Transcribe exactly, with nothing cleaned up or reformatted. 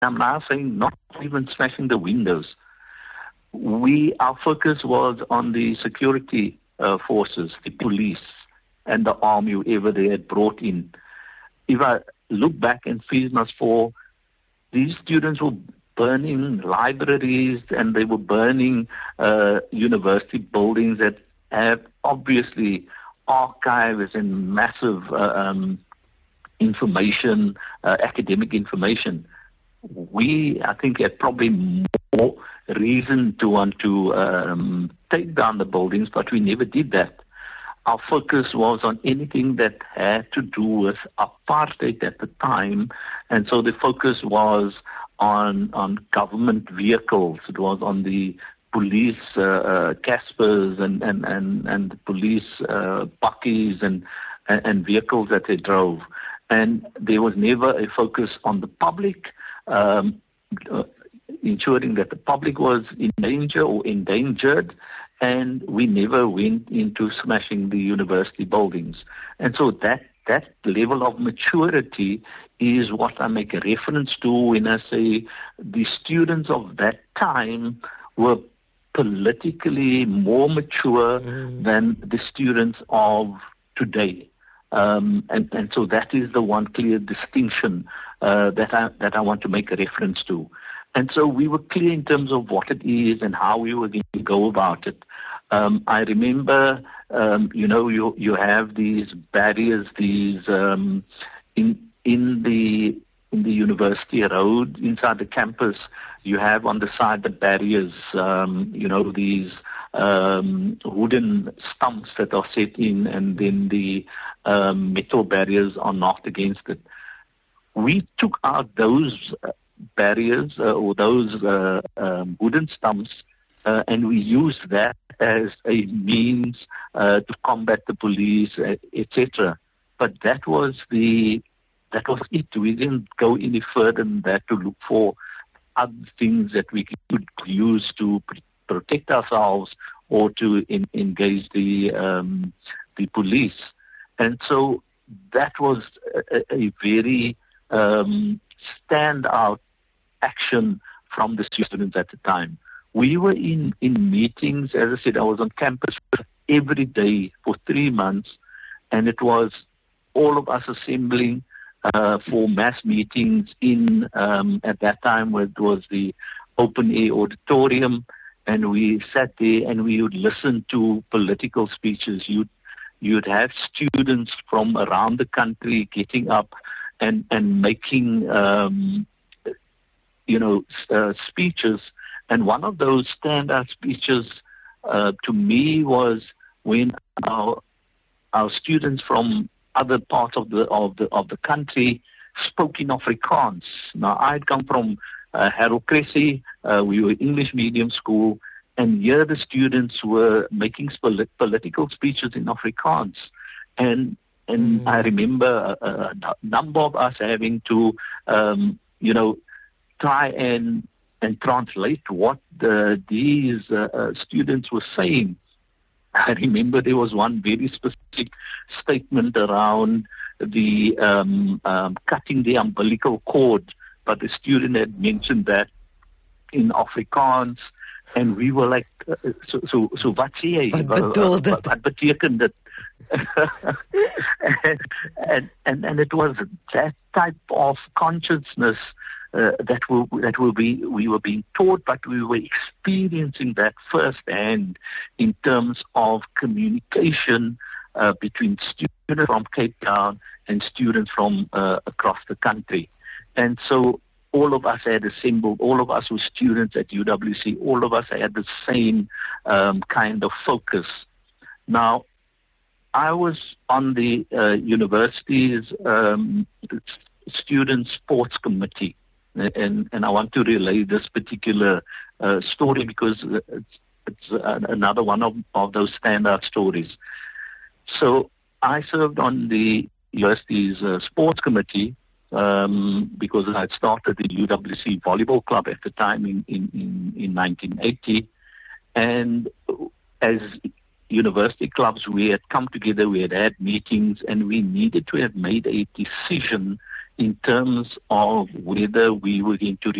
I'm now saying not even smashing the windows. We, our focus was on the security uh, forces, the police and the army, whoever they had brought in. If I look back and feel us for, these students were burning libraries and they were burning uh, university buildings that have obviously archives and massive uh, um, information, uh, academic information. We, I think, had probably more reason to want to um, take down the buildings, but we never did that. Our focus was on anything that had to do with apartheid at the time, and so the focus was on on government vehicles. It was on the police uh, uh, Caspers and and and and the police uh, buckies and, and and vehicles that they drove, and there was never a focus on the public, um, uh, ensuring that the public was in danger or endangered. And we never went into smashing the university buildings. And so that that level of maturity is what I make a reference to when I say the students of that time were politically more mature mm. than the students of today. Um, and, and so that is the one clear distinction uh, that I that I want to make a reference to. And so we were clear in terms of what it is and how we were going to go about it. Um, I remember, um, you know, you you have these barriers, these um, in in the in the university road inside the campus. You have on the side the barriers, um, you know, these um, wooden stumps that are set in, and then the um, metal barriers are knocked against it. We took out those Uh, barriers uh, or those uh, um, wooden stumps, uh, and we used that as a means uh, to combat the police, uh, et cetera. But that was the that was it. We didn't go any further than that to look for other things that we could use to pr- protect ourselves or to in, engage the um, the police. And so that was a, a very um, standout action from the students at the time. We were in, in meetings, as I said, I was on campus every day for three months, and it was all of us assembling uh, for mass meetings in, um, at that time, where it was the open air auditorium, and we sat there and we would listen to political speeches. You'd, you'd have students from around the country getting up and, and making um, you know, uh, speeches. And one of those standout speeches uh, to me was when our our students from other parts of the of the of the country spoke in Afrikaans. Now, I'd come from uh, Harold Cressy. Uh, we were English medium school, and here the students were making polit- political speeches in Afrikaans. And and mm. I remember a, a number of us having to, um, you know, try and and translate what the, these uh, uh, students were saying. I remember there was one very specific statement around the um, um, cutting the umbilical cord, but the student had mentioned that in Afrikaans, and we were like, uh, so so so wat sê jy? Wat wat beteken dit? and, and and and it was that type of consciousness uh, that we that we be we were being taught, but we were experiencing that firsthand in terms of communication uh, between students from Cape Town and students from uh, across the country. And so all of us had assembled, all of us were students at U W C, all of us had the same um, kind of focus. Now, I was on the uh, university's um, student sports committee, and, and I want to relay this particular uh, story because it's, it's another one of, of those standout stories. So I served on the university's uh, sports committee um, because I had started the U W C volleyball club at the time in, in, in, in nineteen eighty, and as university clubs, we had come together, we had had meetings, and we needed to have made a decision in terms of whether we were going to